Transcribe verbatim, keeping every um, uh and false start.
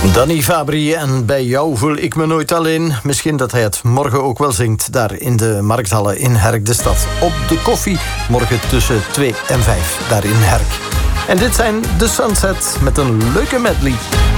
Danny Fabry en Bij jou voel ik me nooit alleen. Misschien dat hij het morgen ook wel zingt, daar in de Markthallen in Herk de Stad. Op de koffie, morgen tussen twee en vijf, daar in Herk. En dit zijn The Sunset met een leuke medley.